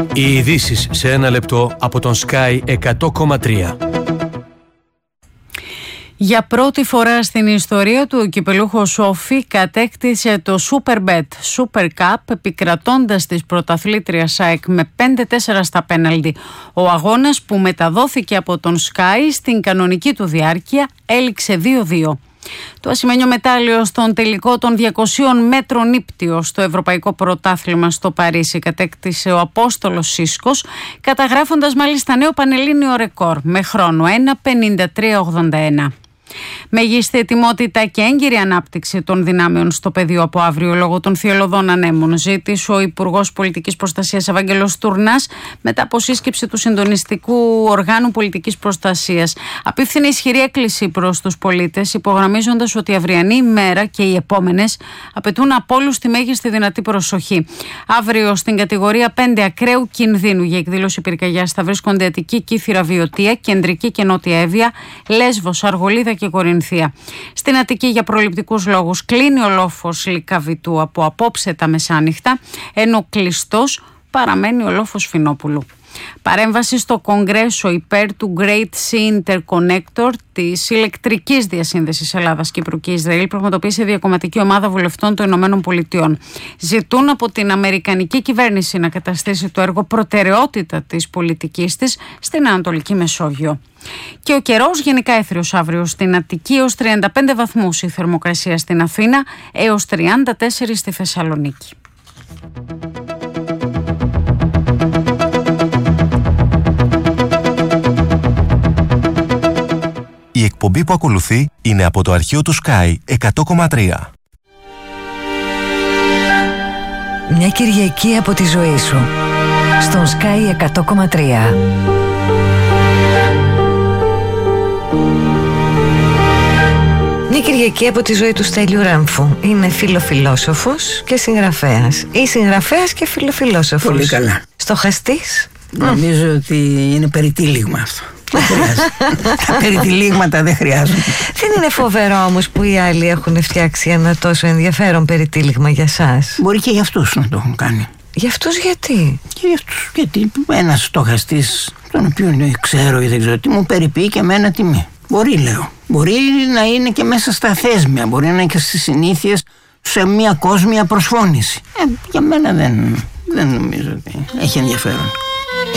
Οι ειδήσεις σε ένα λεπτό από τον Sky 100,3. Για πρώτη φορά στην ιστορία του, ο κυπελούχος Όφη κατέκτησε το Superbet Super Cup, επικρατώντας της πρωταθλήτριας ΑΕΚ με 5-4 στα πέναλτι. Ο αγώνας, που μεταδόθηκε από τον Sky στην κανονική του διάρκεια, έληξε 2-2. Το ασημένιο μετάλλιο στον τελικό των 200 μέτρων ύπτιο στο Ευρωπαϊκό Πρωτάθλημα στο Παρίσι κατέκτησε ο Απόστολος Σίσκος, καταγράφοντας μάλιστα νέο πανελλήνιο ρεκόρ με χρόνο 1:53.81. Μέγιστη ετοιμότητα και έγκυρη ανάπτυξη των δυνάμεων στο πεδίο από αύριο λόγω των θυελλωδών ανέμων, ζήτησε ο Υπουργός Πολιτικής Προστασίας Ευάγγελος Τουρνάς μετά από σύσκεψη του Συντονιστικού Οργάνου Πολιτικής Προστασίας. Απίφθινε ισχυρή έκκληση προς τους πολίτες, υπογραμμίζοντας ότι η αυριανή ημέρα και οι επόμενες απαιτούν από όλους τη μέγιστη δυνατή προσοχή. Αύριο στην κατηγορία 5 ακραίου κινδύνου για εκδήλωση πυρκαγιάς θα βρίσκονται Αττική, Κύθυρα, Βιωτία, Κεντρική και Νότια Εύβοια, Λέσβος, Αργολίδα και Κορινθία. Στην Αττική, για προληπτικούς λόγους, κλείνει ο λόφος Λυκαβητού από απόψε τα μεσάνυχτα, ενώ κλειστός παραμένει ο λόφος Φινόπουλου. Παρέμβαση στο Κογκρέσο υπέρ του Great Sea Interconnector της ηλεκτρικής διασύνδεσης Ελλάδας, Κύπρου και Ισραήλ πραγματοποίησε διακομματική ομάδα βουλευτών των Ηνωμένων Πολιτειών. Ζητούν από την Αμερικανική κυβέρνηση να καταστήσει το έργο προτεραιότητα της πολιτικής της στην Ανατολική Μεσόγειο. Και ο καιρός γενικά έθριος αύριο στην Αττική, έως 35 βαθμούς η θερμοκρασία στην Αθήνα, έως 34 στη Θεσσαλονίκη. Η εκπομπή που ακολουθεί είναι από το αρχείο του Sky 100,3. Μια Κυριακή από τη ζωή σου στον Sky 100,3. Μια Κυριακή από τη ζωή του Στέλιου Ράμφου. Είναι φιλοφιλόσοφος και συγγραφέας. Ή συγγραφέας και φιλοφιλόσοφος. Πολύ καλά. Στοχαστής. Νομίζω ότι είναι περιτύλιγμα αυτό. Δεν χρειάζεται. Τα περιτυλίγματα δεν χρειάζονται. Δεν είναι φοβερό όμως που οι άλλοι έχουν φτιάξει ένα τόσο ενδιαφέρον περιτύλιγμα για σας? Μπορεί και για αυτούς να το έχουν κάνει. Για αυτούς γιατί? Και για αυτούς γιατί ένας στοχαστής, τον οποίο ξέρω ή δεν ξέρω τι, μου περιποιεί και εμένα τιμή. Μπορεί, λέω. Μπορεί να είναι και μέσα στα θέσμια, μπορεί να είναι και στις συνήθειες, σε μια κόσμια προσφώνηση. Για μένα δεν νομίζω ότι έχει ενδιαφέρον.